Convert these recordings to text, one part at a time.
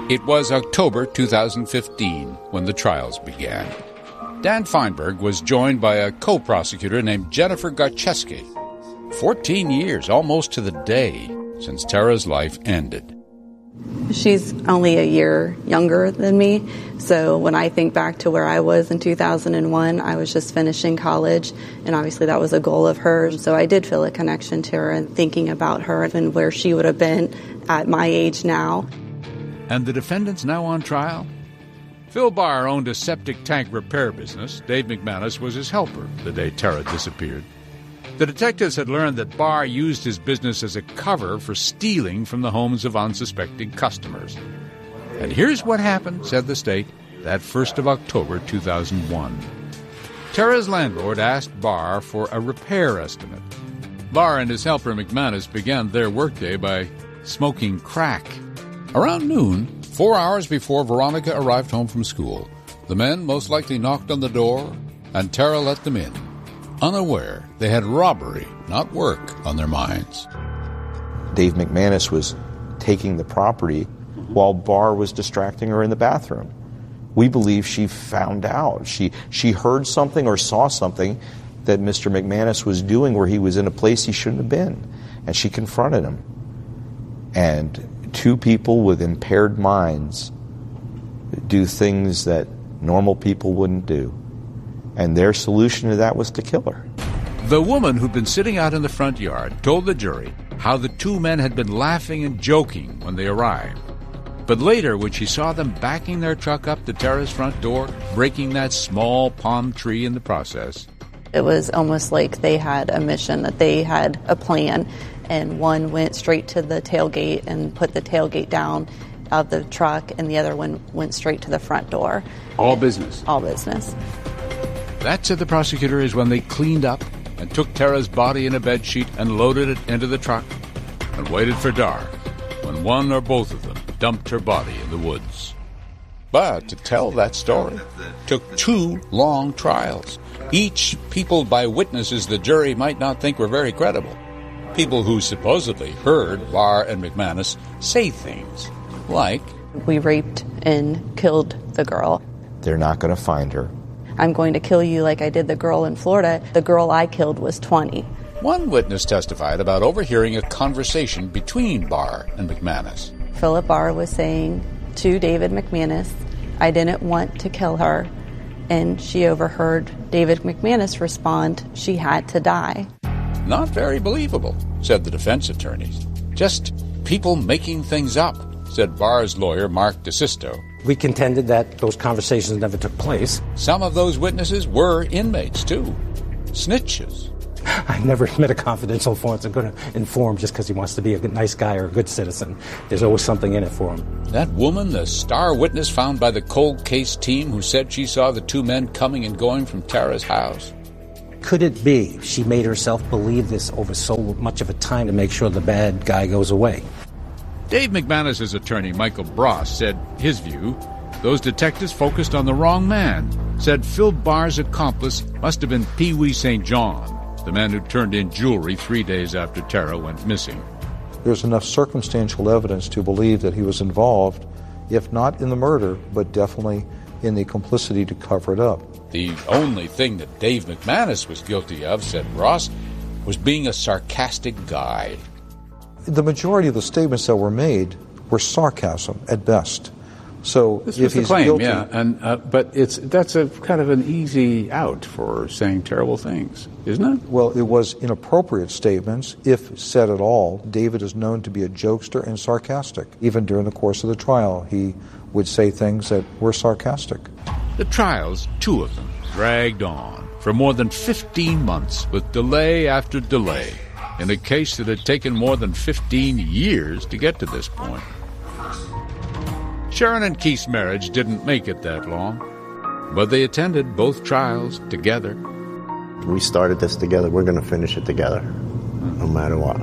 It was October 2015 when the trials began. Dan Feinberg was joined by a co-prosecutor named Jennifer Garcheski. 14 years, almost to the day, since Tara's life ended. She's only a year younger than me, so when I think back to where I was in 2001, I was just finishing college, and obviously that was a goal of hers, so I did feel a connection to her and thinking about her and where she would have been at my age now. And the defendants now on trial? Phil Barr owned a septic tank repair business. Dave McManus was his helper the day Tara disappeared. The detectives had learned that Barr used his business as a cover for stealing from the homes of unsuspecting customers. And here's what happened, said the state, that 1st of October 2001. Tara's landlord asked Barr for a repair estimate. Barr and his helper McManus began their workday by smoking crack. Around noon, 4 hours before Veronica arrived home from school, the men most likely knocked on the door, and Tara let them in. Unaware, they had robbery, not work, on their minds. Dave McManus was taking the property while Barr was distracting her in the bathroom. We believe she found out. She heard something or saw something that Mr. McManus was doing where he was in a place he shouldn't have been, and she confronted him. And two people with impaired minds do things that normal people wouldn't do. And their solution to that was to kill her. The woman who'd been sitting out in the front yard told the jury how the two men had been laughing and joking when they arrived. But later, when she saw them backing their truck up to Tara's front door, breaking that small palm tree in the process. It was almost like they had a mission, that they had a plan, and one went straight to the tailgate and put the tailgate down of the truck, and the other one went straight to the front door. All business? All business. That, said the prosecutor, is when they cleaned up and took Tara's body in a bedsheet and loaded it into the truck and waited for dark, when one or both of them dumped her body in the woods. But to tell that story took 2 long trials, each peopled by witnesses the jury might not think were very credible. People who supposedly heard Barr and McManus say things like, "We raped and killed the girl. They're not going to find her. I'm going to kill you like I did the girl in Florida. The girl I killed was 20. One witness testified about overhearing a conversation between Barr and McManus. Philip Barr was saying to David McManus, "I didn't want to kill her." And she overheard David McManus respond, "She had to die." Not very believable, said the defense attorneys. Just people making things up, said Barr's lawyer, Mark DeSisto. We contended that those conversations never took place. Some of those witnesses were inmates, too. Snitches. I never met a confidential informant that's going to inform just because he wants to be a nice guy or a good citizen. There's always something in it for him. That woman, the star witness found by the cold case team who said she saw the two men coming and going from Tara's house. Could it be she made herself believe this over so much of a time to make sure the bad guy goes away? Dave McManus' attorney, Michael Bross, said his view, those detectives focused on the wrong man, said Phil Barr's accomplice must have been Pee Wee St. John, the man who turned in jewelry 3 days after Tara went missing. There's enough circumstantial evidence to believe that he was involved, if not in the murder, but definitely in the complicity to cover it up. The only thing that Dave McManus was guilty of, said Ross, was being a sarcastic guy. The majority of the statements that were made were sarcasm at best. So this if was the he's claim, guilty, yeah, but that's a kind of an easy out for saying terrible things, isn't it? Well, it was inappropriate statements, if said at all. David is known to be a jokester and sarcastic. Even during the course of the trial, he would say things that were sarcastic. The trials, 2 of them, dragged on for more than 15 months with delay after delay in a case that had taken more than 15 years to get to this point. Sharon and Keith's marriage didn't make it that long, but they attended both trials together. We started this together. We're going to finish it together, no matter what.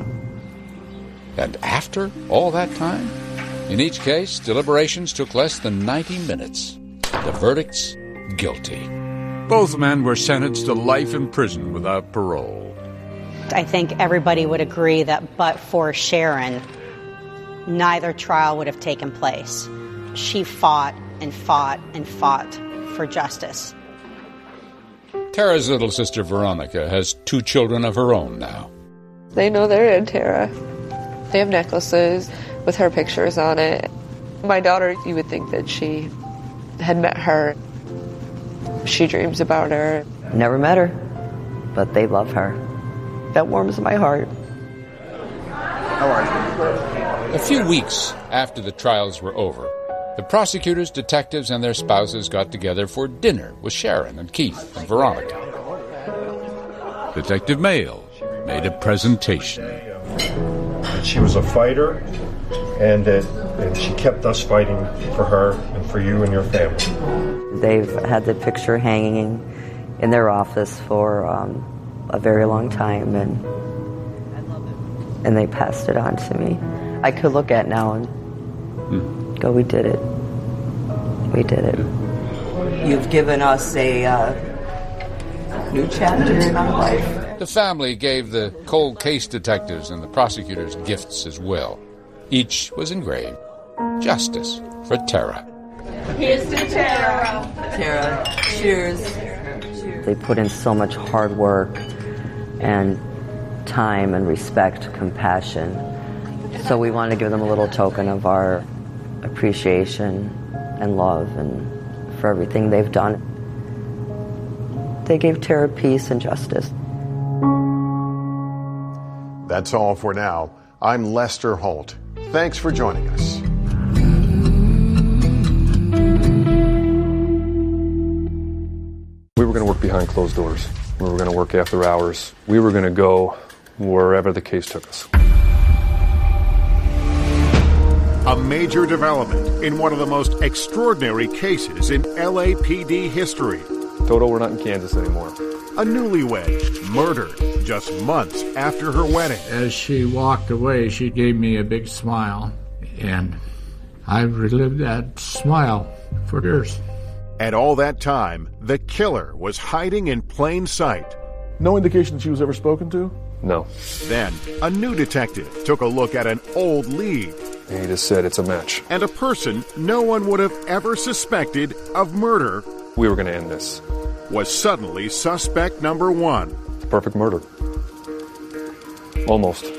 And after all that time, in each case, deliberations took less than 90 minutes. The verdicts, guilty. Both men were sentenced to life in prison without parole. I think everybody would agree that but for Sharon, neither trial would have taken place. she fought and fought and fought for justice. Tara's little sister Veronica has 2 children of her own now. They know they're in Tara. They have necklaces with her pictures on it. My daughter, you would think that she had met her. She dreams about her. Never met her, but they love her. That warms my heart. How are you? A few weeks after the trials were over, the prosecutors, detectives, and their spouses got together for dinner with Sharon and Keith and Veronica. Detective Mayle made a presentation. She was a fighter, and she kept us fighting for her and for you and your family. They've had the picture hanging in their office for a very long time, and they passed it on to me. I could look at now and go, we did it. We did it. You've given us a new chapter in our life. The family gave the cold case detectives and the prosecutors gifts as well. Each was engraved, "Justice for Tara." Here's to Tara. Tara, cheers. They put in so much hard work and time and respect, compassion. So we wanted to give them a little token of our appreciation and love and for everything they've done. They gave Tara peace and justice. That's all for now. I'm Lester Holt. Thanks for joining us. We were going to work behind closed doors. We were going to work after hours. We were going to go wherever the case took us. A major development in one of the most extraordinary cases in LAPD history. Toto, we're not in Kansas anymore. A newlywed murdered just months after her wedding. As she walked away, she gave me a big smile, and I've relived that smile for years. And all that time, the killer was hiding in plain sight. No indication that she was ever spoken to? No. Then, a new detective took a look at an old lead. He just said it's a match. And a person no one would have ever suspected of murder. We were going to end this. Was suddenly suspect number 1. Perfect murder. Almost.